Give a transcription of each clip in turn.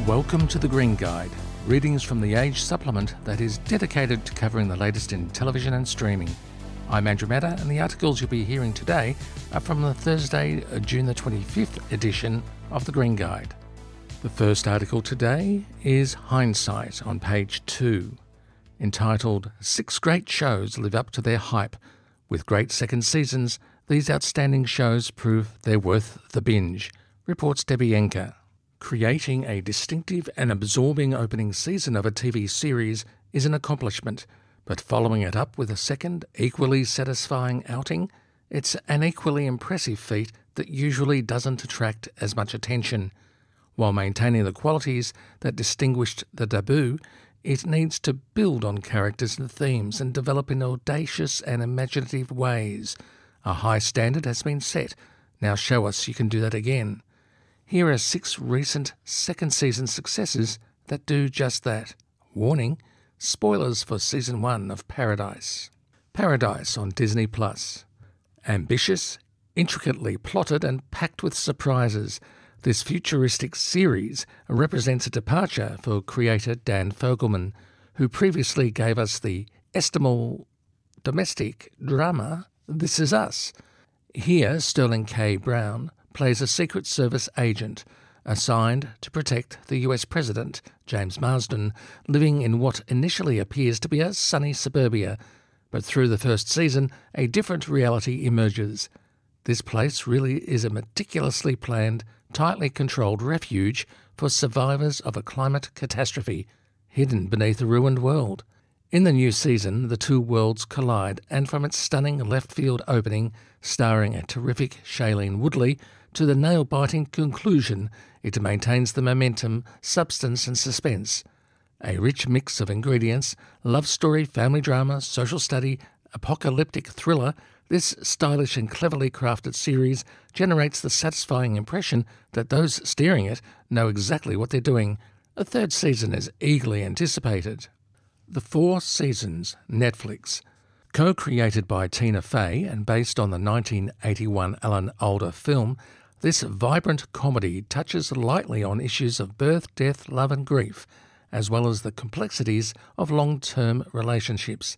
Welcome to The Green Guide, readings from the Age supplement that is dedicated to covering the latest in television and streaming. I'm Andrew Matter, and the articles you'll be hearing today are from the Thursday, June the 25th edition of The Green Guide. The first article today is Hindsight on page 2, entitled 6 Great Shows Live Up to Their Hype. With great second seasons, these outstanding shows prove they're worth the binge, reports Debbie Enker. Creating a distinctive and absorbing opening season of a TV series is an accomplishment, but following it up with a second, equally satisfying outing, it's an equally impressive feat that usually doesn't attract as much attention. While maintaining the qualities that distinguished the debut, it needs to build on characters and themes and develop in audacious and imaginative ways. A high standard has been set. Now show us you can do that again. Here are 6 recent second season successes that do just that. Warning, spoilers for Season 1 of Paradise. Paradise on Disney+. Ambitious, intricately plotted and packed with surprises, this futuristic series represents a departure for creator Dan Fogelman, who previously gave us the estimable domestic drama This Is Us. Here, Sterling K. Brown plays a Secret Service agent assigned to protect the US President, James Marsden, living in what initially appears to be a sunny suburbia. But through the first season, a different reality emerges. This place really is a meticulously planned, tightly controlled refuge for survivors of a climate catastrophe, hidden beneath a ruined world. In the new season, the two worlds collide, and from its stunning left-field opening, starring a terrific Shailene Woodley, to the nail-biting conclusion, it maintains the momentum, substance and suspense. A rich mix of ingredients, love story, family drama, social study, apocalyptic thriller, this stylish and cleverly crafted series generates the satisfying impression that those steering it know exactly what they're doing. A third season is eagerly anticipated. The Four Seasons, Netflix. Co-created by Tina Fey and based on the 1981 Alan Alda film, this vibrant comedy touches lightly on issues of birth, death, love and grief, as well as the complexities of long-term relationships.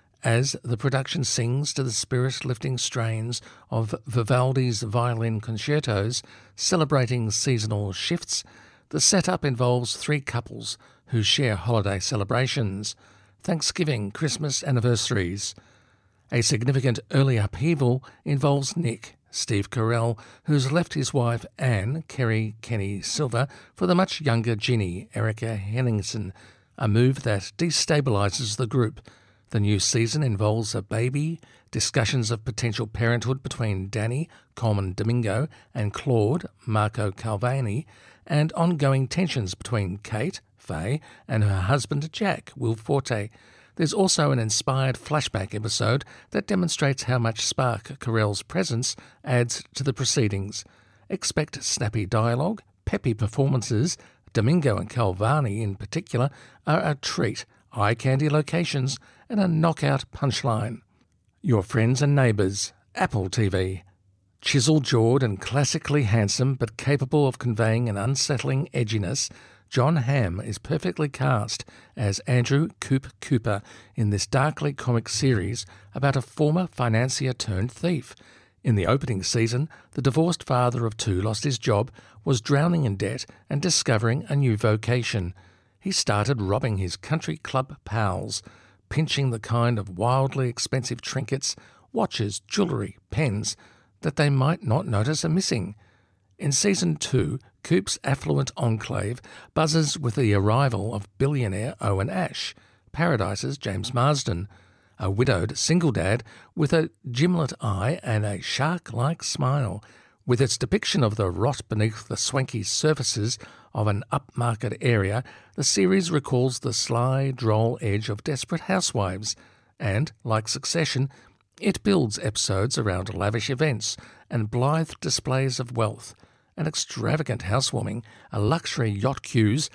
As the production sings to the spirit-lifting strains of Vivaldi's violin concertos, celebrating seasonal shifts, the setup involves 3 couples who share holiday celebrations, Thanksgiving, Christmas anniversaries. A significant early upheaval involves Nick, Steve Carell, who's left his wife Anne, Kerry Kenny Silver, for the much younger Ginny, Erica Henningsen, a move that destabilises the group. The new season involves a baby, discussions of potential parenthood between Danny, Coleman Domingo, and Claude, Marco Calvani, and ongoing tensions between Kate, Faye, and her husband Jack, Will Forte. There's also an inspired flashback episode that demonstrates how much spark Carell's presence adds to the proceedings. Expect snappy dialogue, peppy performances. Domingo and Calvani in particular are a treat, eye-candy locations, and a knockout punchline. Your Friends and Neighbours, Apple TV. Chisel-jawed and classically handsome but capable of conveying an unsettling edginess, Jon Hamm is perfectly cast as Andrew Coop Cooper in this darkly comic series about a former financier-turned-thief. In the opening season, the divorced father of 2 lost his job, was drowning in debt and discovering a new vocation. He started robbing his country club pals, pinching the kind of wildly expensive trinkets, watches, jewellery, pens that they might not notice are missing. In Season 2, Coop's affluent enclave buzzes with the arrival of billionaire Owen Ash, Paradise's James Marsden, a widowed single dad with a gimlet eye and a shark-like smile. With its depiction of the rot beneath the swanky surfaces of an upmarket area, the series recalls the sly, droll edge of Desperate Housewives, and, like Succession, it builds episodes around lavish events and blithe displays of wealth, an extravagant housewarming, a luxury yacht cruise,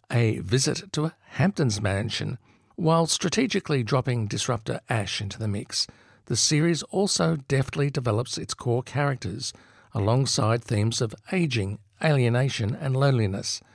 a visit to a Hamptons mansion. While strategically dropping disruptor Ash into the mix, the series also deftly develops its core characters, alongside themes of ageing, alienation and loneliness.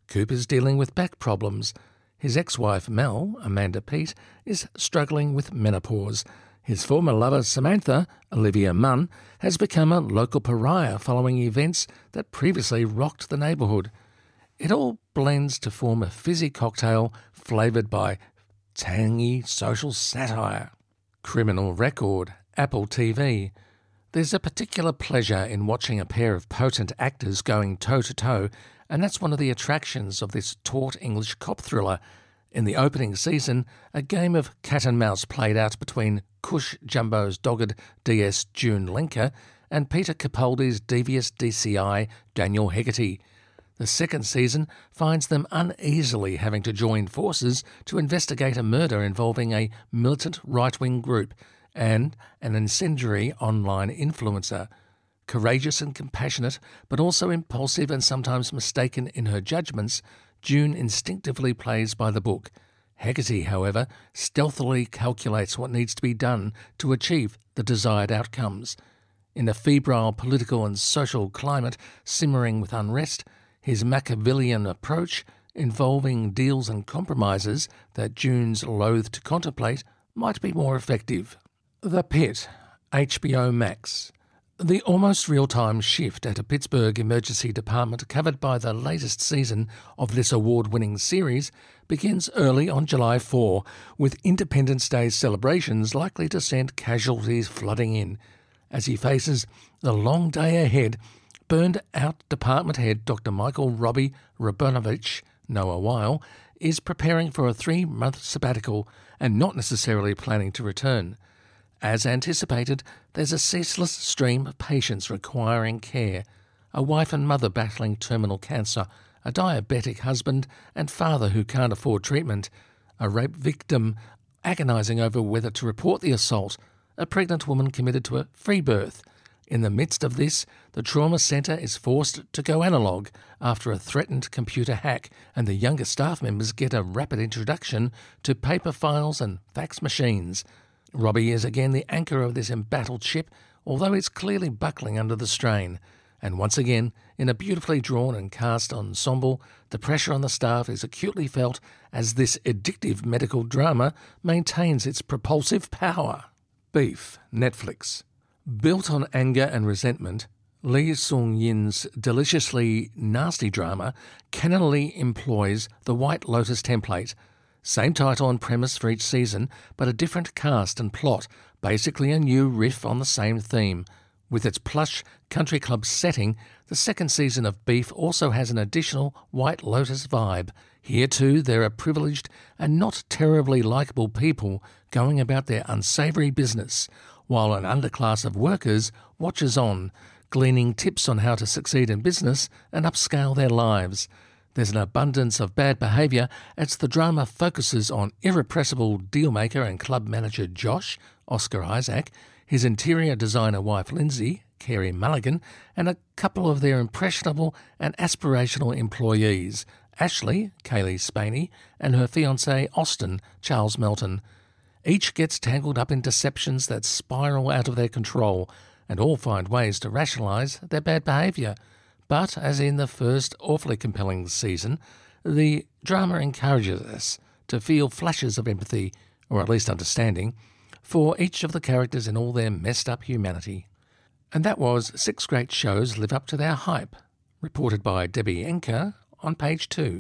Cooper's dealing with back problems. His ex-wife Mel, Amanda Peet, is struggling with menopause. His former lover Samantha, Olivia Munn, has become a local pariah following events that previously rocked the neighbourhood. It all blends to form a fizzy cocktail flavoured by tangy social satire. Criminal Record, Apple TV. There's a particular pleasure in watching a pair of potent actors going toe-to-toe, and that's one of the attractions of this taut English cop thriller. In the opening season, a game of cat and mouse played out between Cush Jumbo's dogged DS June Lenker and Peter Capaldi's devious DCI Daniel Hegarty. The second season finds them uneasily having to join forces to investigate a murder involving a militant right-wing group and an incendiary online influencer. Courageous and compassionate, but also impulsive and sometimes mistaken in her judgments, June instinctively plays by the book. Hegarty, however, stealthily calculates what needs to be done to achieve the desired outcomes. In a febrile political and social climate simmering with unrest, his Machiavellian approach, involving deals and compromises that June's loath to contemplate, might be more effective. The Pit, HBO Max. The almost real-time shift at a Pittsburgh emergency department covered by the latest season of this award-winning series begins early on July 4, with Independence Day celebrations likely to send casualties flooding in. As he faces the long day ahead, burned-out department head Dr. Michael Robbie Rabinovich, Noah Weil, is preparing for a 3-month sabbatical and not necessarily planning to return. As anticipated, there's a ceaseless stream of patients requiring care, a wife and mother battling terminal cancer, a diabetic husband and father who can't afford treatment, a rape victim agonising over whether to report the assault, a pregnant woman committed to a free birth. In the midst of this, the trauma centre is forced to go analogue after a threatened computer hack, and the younger staff members get a rapid introduction to paper files and fax machines. Robbie is again the anchor of this embattled ship, although it's clearly buckling under the strain. And once again, in a beautifully drawn and cast ensemble, the pressure on the staff is acutely felt as this addictive medical drama maintains its propulsive power. Beef, Netflix. Built on anger and resentment, Lee Sung-yin's deliciously nasty drama cannily employs the White Lotus template. Same title and premise for each season, but a different cast and plot, basically a new riff on the same theme. With its plush country club setting, the second season of Beef also has an additional White Lotus vibe. Here too there are privileged and not terribly likeable people going about their unsavoury business, while an underclass of workers watches on, gleaning tips on how to succeed in business and upscale their lives. There's an abundance of bad behaviour as the drama focuses on irrepressible dealmaker and club manager Josh, Oscar Isaac, his interior designer wife Lindsay, Carey Mulligan, and a couple of their impressionable and aspirational employees, Ashley, Kaylee Spaney, and her fiancé Austin, Charles Melton. Each gets tangled up in deceptions that spiral out of their control, and all find ways to rationalise their bad behaviour. But, as in the first awfully compelling season, the drama encourages us to feel flashes of empathy, or at least understanding, for each of the characters in all their messed-up humanity. And that was 6 great shows live up to their hype, reported by Debbie Enker on page 2.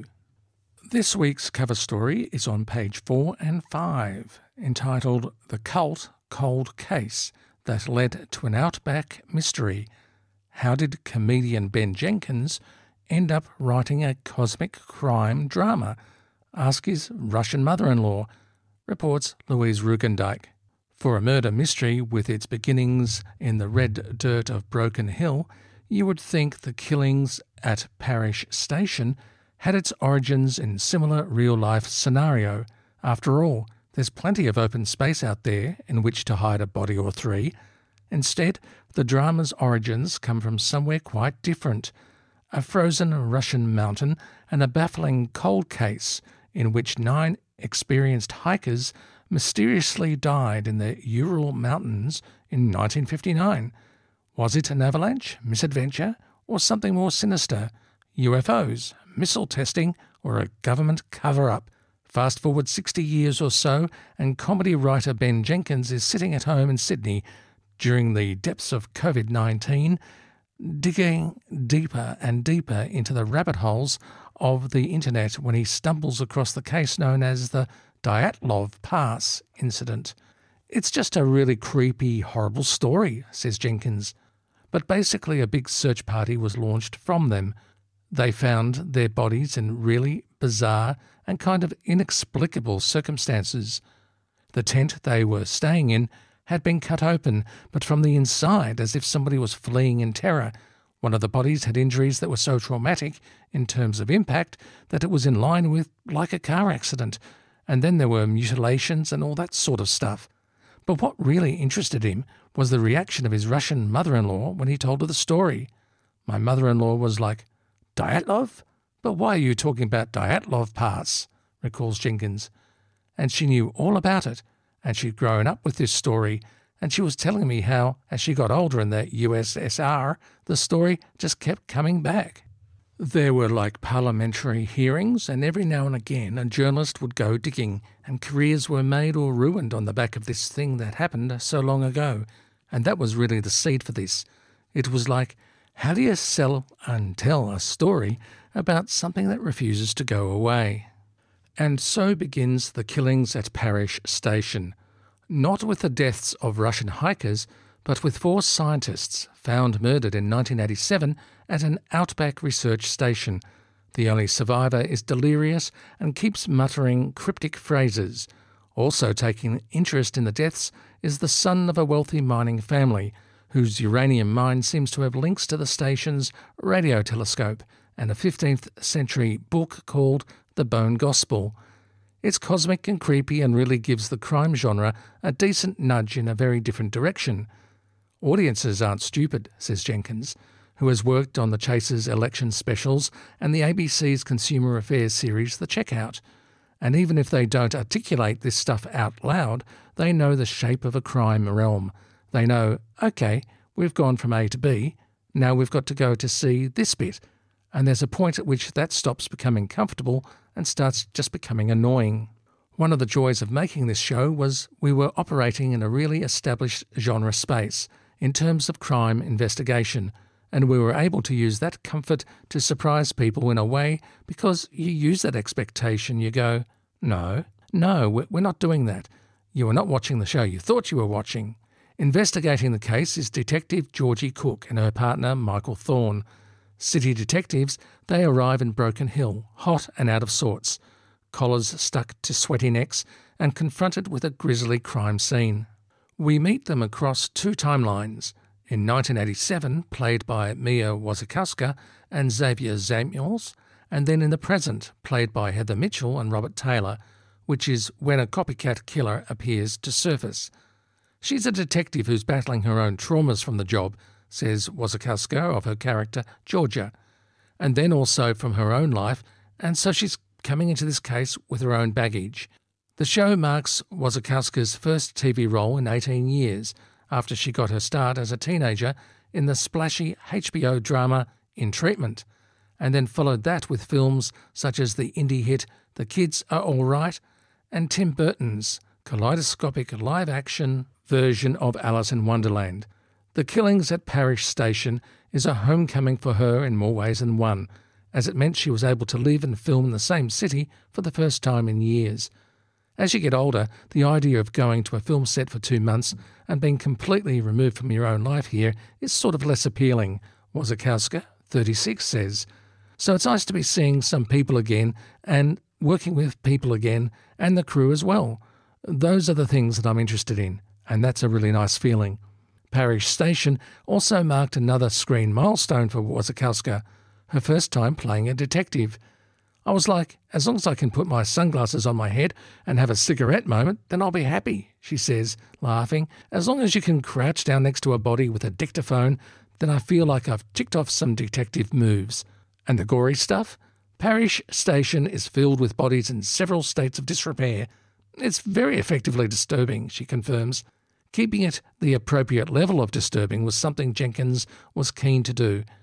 This week's cover story is on page 4 and 5, entitled The Cult Cold Case That Led to an Outback Mystery. How did comedian Ben Jenkins end up writing a cosmic crime drama? Ask his Russian mother-in-law, reports Louise Rugendijk. For a murder mystery with its beginnings in the red dirt of Broken Hill, you would think the killings at Parish Station had its origins in similar real-life scenario. After all, there's plenty of open space out there in which to hide a body or 3. Instead, the drama's origins come from somewhere quite different. A frozen Russian mountain and a baffling cold case in which 9 experienced hikers mysteriously died in the Ural Mountains in 1959. Was it an avalanche, misadventure, or something more sinister? UFOs, missile testing or a government cover-up. Fast forward 60 years or so, and comedy writer Ben Jenkins is sitting at home in Sydney during the depths of COVID-19, digging deeper and deeper into the rabbit holes of the internet when he stumbles across the case known as the Dyatlov Pass incident. It's just a really creepy, horrible story, says Jenkins. But basically a big search party was launched from them. They found their bodies in really bizarre and kind of inexplicable circumstances. The tent they were staying in had been cut open, but from the inside, as if somebody was fleeing in terror. One of the bodies had injuries that were so traumatic in terms of impact that it was in line with like a car accident, and then there were mutilations and all that sort of stuff. But what really interested him was the reaction of his Russian mother-in-law when he told her the story. My mother-in-law was like, "Dyatlov? But why are you talking about Dyatlov Pass?" recalls Jenkins. And she knew all about it, and she'd grown up with this story, and she was telling me how, as she got older in the USSR, the story just kept coming back. There were like parliamentary hearings, and every now and again a journalist would go digging, and careers were made or ruined on the back of this thing that happened so long ago. And that was really the seed for this. It was like, how do you sell and tell a story about something that refuses to go away? And so begins the killings at Parish Station, not with the deaths of Russian hikers, but with 4 scientists found murdered in 1987 at an outback research station. The only survivor is delirious and keeps muttering cryptic phrases. Also taking interest in the deaths is the son of a wealthy mining family, whose uranium mine seems to have links to the station's radio telescope and a 15th century book called The Bone Gospel. It's cosmic and creepy and really gives the crime genre a decent nudge in a very different direction. Audiences aren't stupid, says Jenkins, who has worked on the Chaser's election specials and the ABC's Consumer Affairs series The Checkout. And even if they don't articulate this stuff out loud, they know the shape of a crime realm. They know, okay, we've gone from A to B, now we've got to go to C this bit. And there's a point at which that stops becoming comfortable and starts just becoming annoying. One of the joys of making this show was we were operating in a really established genre space in terms of crime investigation, and we were able to use that comfort to surprise people in a way because you use that expectation. You go, no, we're not doing that. You are not watching the show you thought you were watching. Investigating the case is Detective Georgie Cook and her partner Michael Thorne. City detectives, they arrive in Broken Hill, hot and out of sorts, collars stuck to sweaty necks and confronted with a grisly crime scene. We meet them across 2 timelines. In 1987, played by Mia Wasikowska and Xavier Samuels, and then in the present, played by Heather Mitchell and Robert Taylor, which is when a copycat killer appears to surface. She's a detective who's battling her own traumas from the job, says Wasikowska of her character Georgia, and then also from her own life, and so she's coming into this case with her own baggage. The show marks Wasikowska's first TV role in 18 years, after she got her start as a teenager in the splashy HBO drama In Treatment, and then followed that with films such as the indie hit The Kids Are All Right and Tim Burton's kaleidoscopic live-action version of Alice in Wonderland. The Killings at Parish Station is a homecoming for her in more ways than one, as it meant she was able to live and film in the same city for the first time in years. As you get older, the idea of going to a film set for 2 months and being completely removed from your own life here is sort of less appealing, Wasikowska, 36, says. So it's nice to be seeing some people again and working with people again and the crew as well. Those are the things that I'm interested in, and that's a really nice feeling. Parish Station also marked another screen milestone for Wasikowska, her first time playing a detective. I was like, as long as I can put my sunglasses on my head and have a cigarette moment, then I'll be happy, she says, laughing. As long as you can crouch down next to a body with a dictaphone, then I feel like I've ticked off some detective moves. And the gory stuff? Parish Station is filled with bodies in several states of disrepair. It's very effectively disturbing, she confirms. Keeping it the appropriate level of disturbing was something Jenkins was keen to do.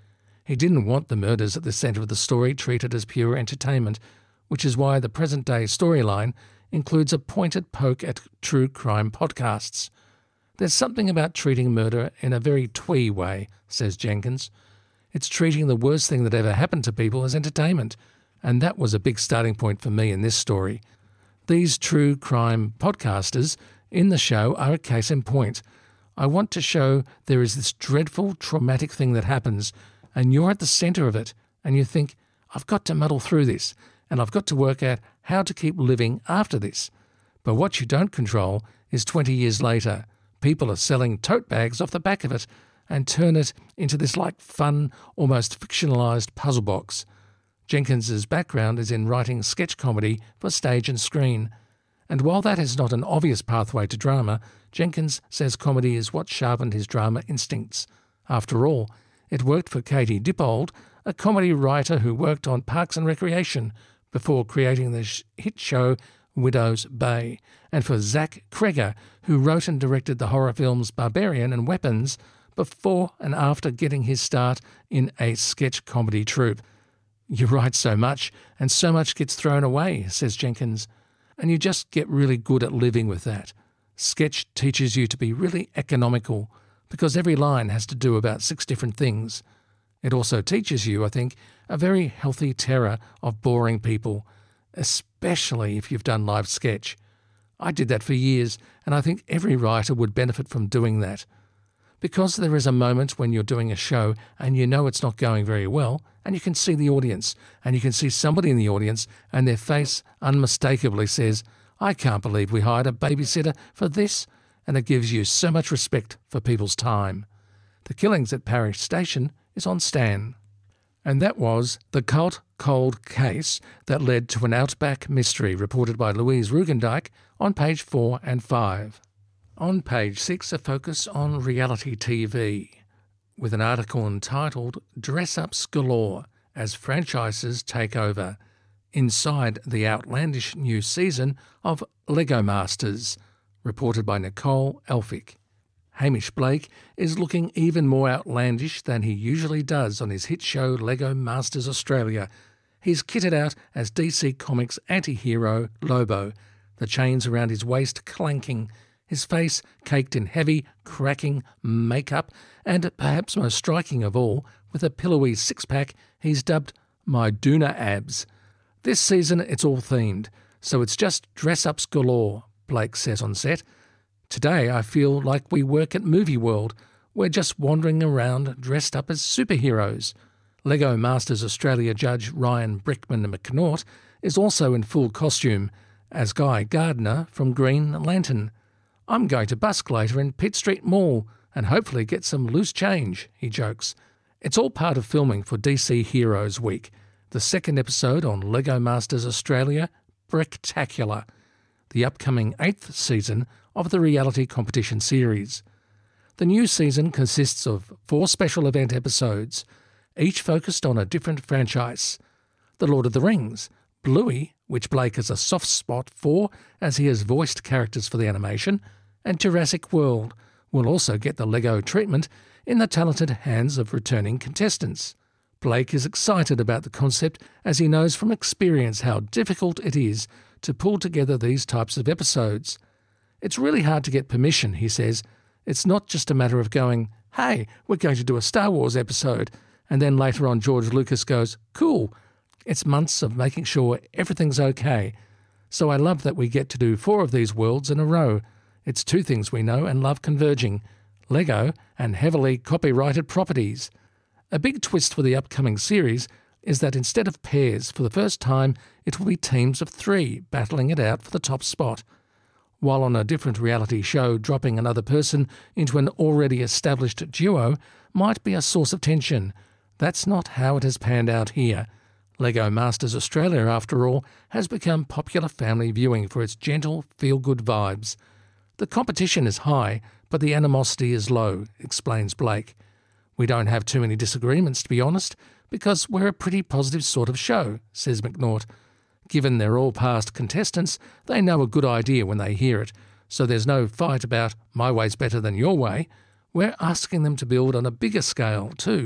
He didn't want the murders at the centre of the story treated as pure entertainment, which is why the present-day storyline includes a pointed poke at true crime podcasts. There's something about treating murder in a very twee way, says Jenkins. It's treating the worst thing that ever happened to people as entertainment, and that was a big starting point for me in this story. These true crime podcasters in the show are a case in point. I want to show there is this dreadful, traumatic thing that happens, and you're at the centre of it, and you think, I've got to muddle through this, and I've got to work out how to keep living after this. But what you don't control is 20 years later, people are selling tote bags off the back of it and turn it into this fun, almost fictionalised puzzle box. Jenkins's background is in writing sketch comedy for stage and screen. And while that is not an obvious pathway to drama, Jenkins says comedy is what sharpened his drama instincts. After all, it worked for Katie Dippold, a comedy writer who worked on Parks and Recreation before creating the hit show Widow's Bay, and for Zach Kreger, who wrote and directed the horror films Barbarian and Weapons before and after getting his start in a sketch comedy troupe. You write so much, and so much gets thrown away, says Jenkins, and you just get really good at living with that. Sketch teaches you to be really economical, because every line has to do about 6 different things. It also teaches you, I think, a very healthy terror of boring people, especially if you've done live sketch. I did that for years, and I think every writer would benefit from doing that. Because there is a moment when you're doing a show and you know it's not going very well, and you can see the audience, and you can see somebody in the audience, and their face unmistakably says, I can't believe we hired a babysitter for this, and it gives you so much respect for people's time. The Killings at Parish Station is on Stan. And that was The Cult Cold Case that led to an Outback mystery, reported by Louise Rugendijk on page 4 and 5. On page 6, a focus on reality TV, with an article entitled Dress-Ups Galore as Franchises Take Over, inside the outlandish new season of Lego Masters, reported by Nicole Elphick. Hamish Blake is looking even more outlandish than he usually does on his hit show Lego Masters Australia. He's kitted out as DC Comics anti-hero Lobo, the chains around his waist clanking, his face caked in heavy, cracking makeup, and perhaps most striking of all, with a pillowy six-pack he's dubbed My Doona Abs. This season it's all themed, so it's just dress-ups galore, Blake says on set. Today I feel like we work at Movie World. We're just wandering around dressed up as superheroes. Lego Masters Australia judge Ryan Brickman McNaught is also in full costume, as Guy Gardner from Green Lantern. I'm going to busk later in Pitt Street Mall and hopefully get some loose change, he jokes. It's all part of filming for DC Heroes Week, the second episode on Lego Masters Australia, Bricktacular, the upcoming 8th season of the reality competition series. The new season consists of 4 special event episodes, each focused on a different franchise. The Lord of the Rings, Bluey, which Blake has a soft spot for as he has voiced characters for the animation, and Jurassic World will also get the Lego treatment in the talented hands of returning contestants. Blake is excited about the concept as he knows from experience how difficult it is to pull together these types of episodes. It's really hard to get permission, he says. It's not just a matter of going, hey, we're going to do a Star Wars episode, and then later on George Lucas goes, cool. It's months of making sure everything's okay. So I love that we get to do 4 of these worlds in a row. It's 2 things we know and love converging, Lego and heavily copyrighted properties. A big twist for the upcoming series is that instead of pairs, for the first time, it will be teams of 3 battling it out for the top spot. While on a different reality show, dropping another person into an already established duo might be a source of tension, that's not how it has panned out here. Lego Masters Australia, after all, has become popular family viewing for its gentle, feel-good vibes. The competition is high, but the animosity is low, explains Blake. We don't have too many disagreements, to be honest, because we're a pretty positive sort of show, says McNaught. Given they're all past contestants, they know a good idea when they hear it, so there's no fight about my way's better than your way. We're asking them to build on a bigger scale too,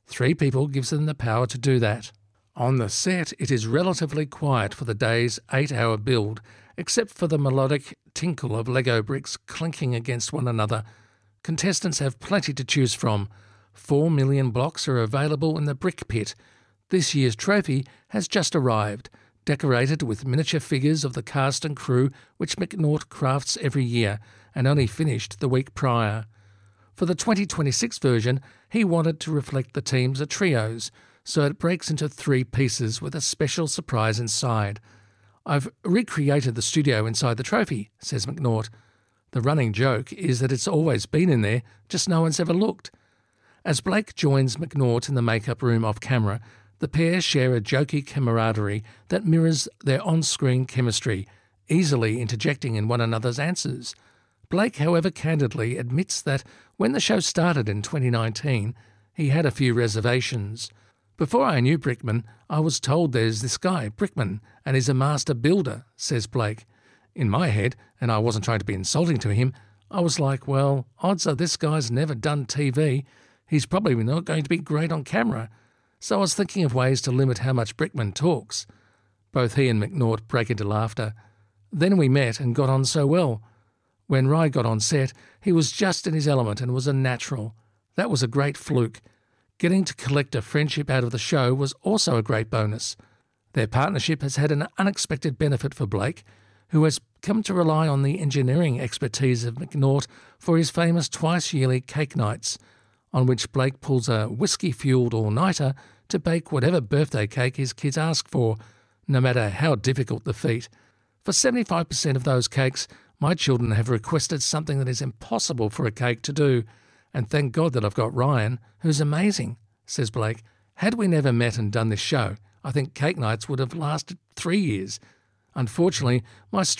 3 people gives them the power to do that. On the set, it is relatively quiet for the day's 8-hour build, except for the melodic tinkle of Lego bricks clinking against one another. Contestants have plenty to choose from. 4 million blocks are available in the brick pit. This year's trophy has just arrived, decorated with miniature figures of the cast and crew which McNaught crafts every year and only finished the week prior. For the 2026 version, he wanted to reflect the teams are trios, so it breaks into 3 pieces with a special surprise inside. I've recreated the studio inside the trophy, says McNaught. The running joke is that it's always been in there, just no one's ever looked. As Blake joins McNaught in the makeup room off camera, the pair share a jokey camaraderie that mirrors their on-screen chemistry, easily interjecting in one another's answers. Blake, however, candidly admits that when the show started in 2019, he had a few reservations. Before I knew Brickman, I was told there's this guy, Brickman, and he's a master builder, says Blake. In my head, and I wasn't trying to be insulting to him, I was like, well, odds are this guy's never done TV. He's probably not going to be great on camera. So I was thinking of ways to limit how much Brickman talks. Both he and McNaught break into laughter. Then we met and got on so well. When Rye got on set, he was just in his element and was a natural. That was a great fluke. Getting to collect a friendship out of the show was also a great bonus. Their partnership has had an unexpected benefit for Blake, who has come to rely on the engineering expertise of McNaught for his famous twice-yearly cake nights, on which Blake pulls a whiskey-fueled all-nighter to bake whatever birthday cake his kids ask for, no matter how difficult the feat. For 75% of those cakes, my children have requested something that is impossible for a cake to do, and thank God that I've got Ryan, who's amazing, says Blake. Had we never met and done this show, I think cake nights would have lasted 3 years. Unfortunately, my